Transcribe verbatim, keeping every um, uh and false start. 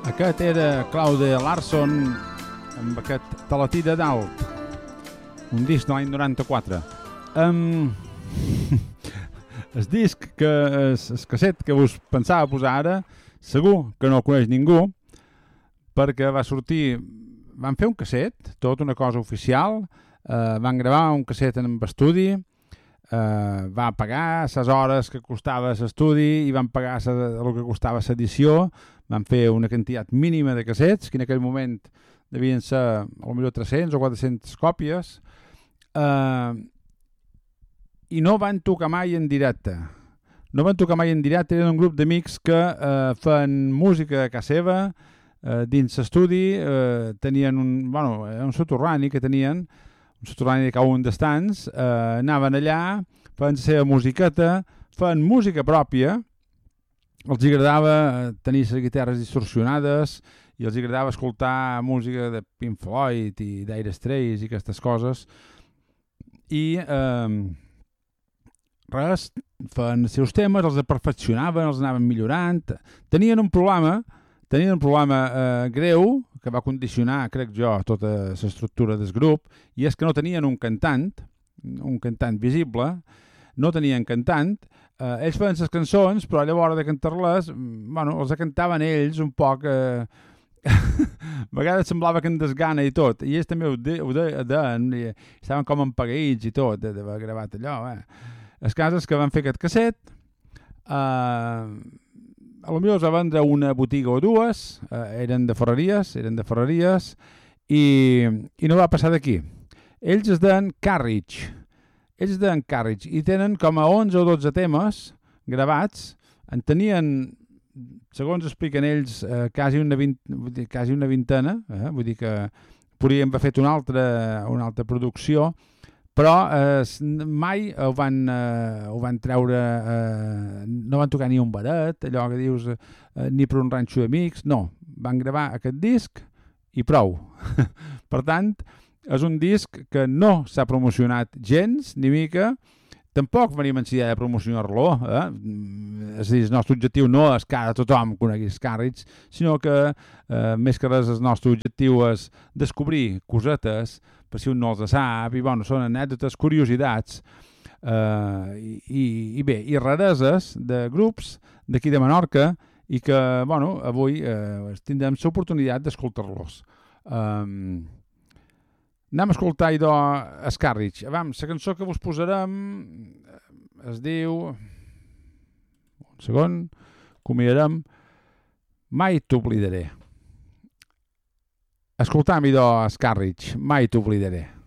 Aquest era Claude Larson amb aquest Telatí de Dalt, un disc de l'any noranta-quatre. Um, el disc, que es, el casset que us pensava posar ara, segur que no el coneix ningú, perquè va sortir, van fer un casset, tot una cosa oficial, uh, van gravar un casset en estudi, uh, va pagar les hores que costava l'estudi i van pagar el que costava l'edició. Van fer una quantitat mínima de cassets, que en aquell moment devien ser potser tres-centes o quatre-centes còpies, eh, i no van tocar mai en directe. No van tocar mai en directe, eren un grup d'amics que eh, fan música a casa seva, eh, dins l'estudi, eh, tenien un, bueno, un soterrani que tenien, un soterrani de cada un d'estants, eh, anaven allà, feien la seva musiqueta, feien música pròpia. Els agradava tenir les guitarres distorsionades i els agradava escoltar música de Pink Floyd i Dire Straits i aquestes coses. I eh, res, feien els seus temes, els perfeccionaven, els anaven millorant. Tenien un problema, tenien un problema eh, greu que va condicionar, crec jo, tota l'estructura del grup, i és que no tenien un cantant, un cantant visible, no tenien cantant. Uh, ells feien les cançons, però llavors de cantar-les, bueno, els cantaven ells un poc, eh... a vegades semblava que en desgana i tot, i ells també ho deien, de, de, de, estaven com empagueïts i tot d'haver gravat allò. Eh? El cas és que van fer aquest casset, uh, a lo millor es va vendre una botiga o dues, uh, eren de ferreries, eren de ferreries, i, i no va passar d'aquí. Ells es deien Carriage, ells deien Carriage, i tenen com a onze o dotze temes gravats, en tenien, segons expliquen ells, eh, quasi, una vint, quasi una vintena, eh? Vull dir que podríem haver fet una altra, una altra producció, però eh, mai ho van, eh, ho van treure, eh, no van tocar ni un baret, allò que dius, eh, ni per un ranxo d'amics, no, van gravar aquest disc i prou. Per tant, és un disc que no s'ha promocionat gens, ni mica, tampoc venim en si idea de promocionar-lo, eh? És a dir, el nostre objectiu no és que ara tothom conegui els Carriage, sinó que eh, més que res el nostre objectiu és descobrir cosetes, per si un no els sap, i bueno, són anècdotes, curiositats, eh, i, i bé, i rareses de grups d'aquí de Menorca, i que, bueno, avui eh, tindrem l'oportunitat d'escoltar-los. Um, Anem a escoltar idò el Carriage. Avam, la cançó que vos posarem es diu... Un segon. Comiarem Mai t'oblidaré. Escoltam idò el Carriage. Mai t'oblidaré.